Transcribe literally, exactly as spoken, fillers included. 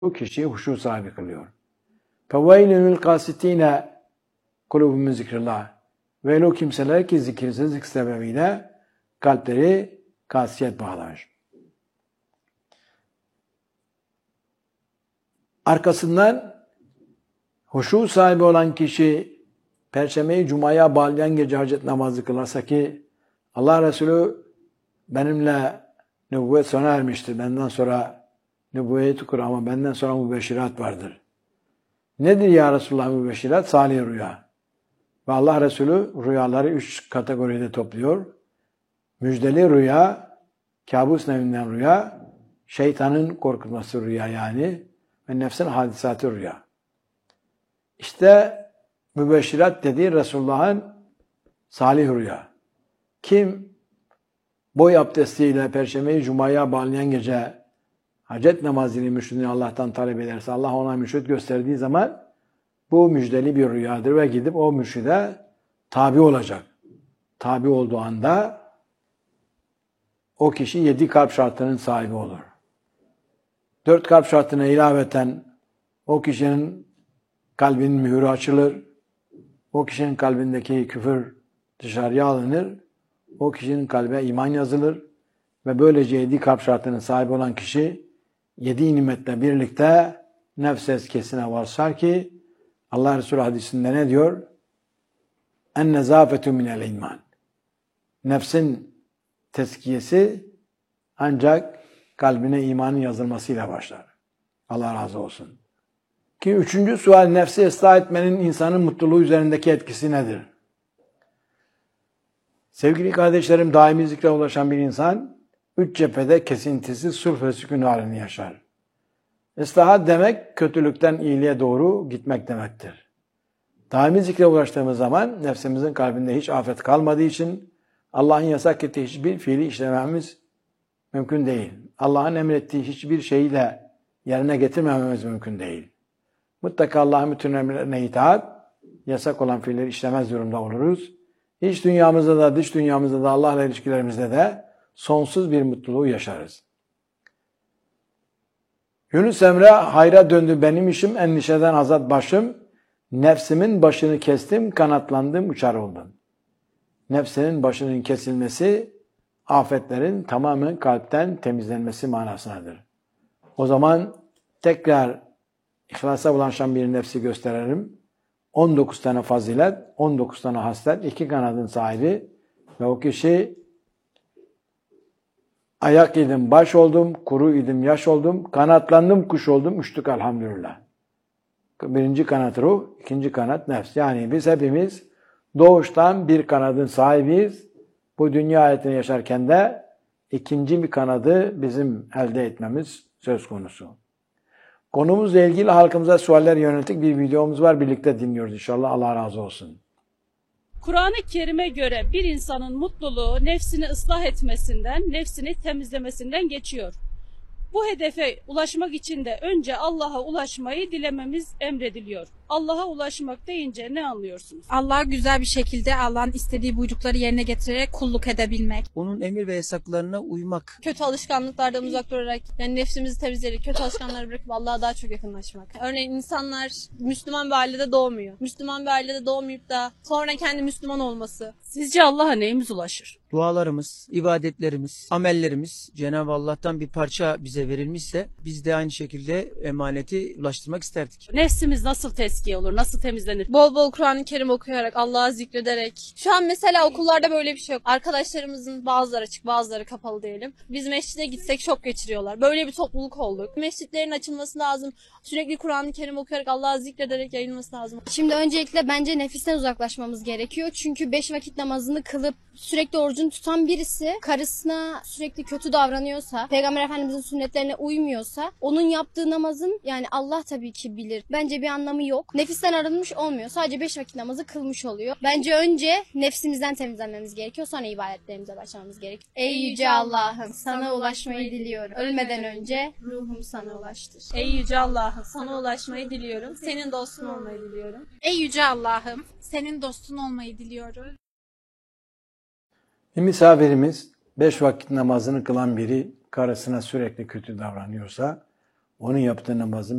bu kişiyi huşu sahibi kılıyor. فَوَيْلُ الْقَاسِتِينَ قُلُوبُهُمْ مِنْ ذِكْرِ اللّٰهِ Ve o kimseler ki zikirsizlik sebebiyle kalpleri kasiyet bağlamış. Arkasından huşu sahibi olan kişi Perşembeyi Cuma'ya bağlayan gece hacet namazı kılarsa ki Allah Resulü benimle nübüvvet sona ermiştir. Benden sonra nübüvveti kur ama benden sonra mübeşşirat vardır. Nedir ya Resulullah mübeşşirat? Salih rüya. Ve Allah Resulü rüyaları üç kategoride topluyor. Müjdeli rüya, kabus nevinden rüya, şeytanın korkutması rüya yani ve nefsin hadisatı rüya. İşte mübeşşirat dediği Resulullah'ın salih rüya. Kim boy abdestiyle Perşembeyi Cuma'ya bağlayan gece hacet namazını mürşidini Allah'tan talep ederse, Allah ona mürşid gösterdiği zaman bu müjdeli bir rüyadır ve gidip o mürşide tabi olacak. Tabi olduğu anda o kişi yedi kalp şartının sahibi olur. Dört kalp şartına ilaveten o kişinin kalbinin mühürü açılır. O kişinin kalbindeki küfür dışarıya alınır. O kişinin kalbe iman yazılır. Ve böylece yedi kalp şartının sahibi olan kişi yedi nimetle birlikte nefs eskesine varsar ki Allah Resulü hadisinde ne diyor? En-nezafetu minel iman. Nefsin tezkiyesi ancak kalbine imanın yazılmasıyla başlar. Allah razı olsun. Ki üçüncü sual, nefsi ıslah etmenin insanın mutluluğu üzerindeki etkisi nedir? Sevgili kardeşlerim, daimi zikre ulaşan bir insan üç cephede kesintisiz sulh ve sükun halini yaşar. Islahat demek kötülükten iyiliğe doğru gitmek demektir. Daimi zikre ulaştığımız zaman nefsimizin kalbinde hiç afet kalmadığı için Allah'ın yasak ettiği hiçbir fiili işlememiz mümkün değil. Allah'ın emrettiği hiçbir şeyi de yerine getirmememiz mümkün değil. Mutlaka Allah'ın bütün emirlerine itaat, yasak olan fiilleri işlemez durumda oluruz. İç dünyamızda da dış dünyamızda da Allah'la ilişkilerimizde de sonsuz bir mutluluğu yaşarız. Yunus Emre, hayra döndü benim işim, endişeden azat başım, nefsimin başını kestim, kanatlandım, uçar oldum. Nefsinin başının kesilmesi, afetlerin tamamen kalpten temizlenmesi manasındadır. O zaman tekrar İhlasa bulaşan bir nefsi gösterelim. on dokuz tane fazilet, on dokuz tane haslet, iki kanadın sahibi ve o kişi ayak idim, baş oldum, kuru idim, yaş oldum, kanatlandım, kuş oldum, uçtuk elhamdülillah. Birinci kanat ruh, ikinci kanat nefs. Yani biz hepimiz doğuştan bir kanadın sahibiyiz. Bu dünya hayatını yaşarken de ikinci bir kanadı bizim elde etmemiz söz konusu. Konumuzla ilgili halkımıza sualler yönelik bir videomuz var. Birlikte dinliyoruz inşallah. Allah razı olsun. Kur'an-ı Kerim'e göre bir insanın mutluluğu nefsini ıslah etmesinden, nefsini temizlemesinden geçiyor. Bu hedefe ulaşmak için de önce Allah'a ulaşmayı dilememiz emrediliyor. Allah'a ulaşmak deyince ne anlıyorsunuz? Allah'a güzel bir şekilde Allah'ın istediği buyrukları yerine getirerek kulluk edebilmek. Onun emir ve yasaklarına uymak. Kötü alışkanlıklardan uzak durarak, yani nefsimizi temizleyerek kötü alışkanlıkları bırakıp Allah'a daha çok yakınlaşmak. Örneğin insanlar Müslüman bir ailede doğmuyor. Müslüman bir ailede doğmayıp da sonra kendi Müslüman olması. Sizce Allah'a neyimiz ulaşır? Dualarımız, ibadetlerimiz, amellerimiz Cenab-ı Allah'tan bir parça bize verilmişse biz de aynı şekilde emaneti ulaştırmak isterdik. Nefsimiz nasıl tezkiye olur, nasıl temizlenir? Bol bol Kur'an-ı Kerim okuyarak, Allah'ı zikrederek. Şu an mesela okullarda böyle bir şey yok. Arkadaşlarımızın bazıları açık, bazıları kapalı diyelim. Biz mescide gitsek şok geçiriyorlar. Böyle bir topluluk olduk. Mescitlerin açılması lazım. Sürekli Kur'an-ı Kerim okuyarak, Allah'ı zikrederek yayılması lazım. Şimdi öncelikle bence nefisten uzaklaşmamız gerekiyor. Çünkü beş vakit namazını kılıp sürekli orucunu tutan birisi karısına sürekli kötü davranıyorsa, Peygamber Efendimizin sünnetlerine uymuyorsa, onun yaptığı namazın, yani Allah tabii ki bilir, bence bir anlamı yok. Nefisten arınmış olmuyor. Sadece beş vakit namazı kılmış oluyor. Bence önce nefsimizden temizlenmemiz gerekiyor. Sonra ibadetlerimize başlamamız gerekiyor. Ey Yüce Allah'ım, sana ulaşmayı diliyorum. Ölmeden önce ruhum sana ulaştır. Ey Yüce Allah'ım, sana ulaşmayı diliyorum. Senin dostun olmayı diliyorum. Ey Yüce Allah'ım, senin dostun olmayı diliyorum. Bir misafirimiz beş vakit namazını kılan biri karısına sürekli kötü davranıyorsa onun yaptığı namazın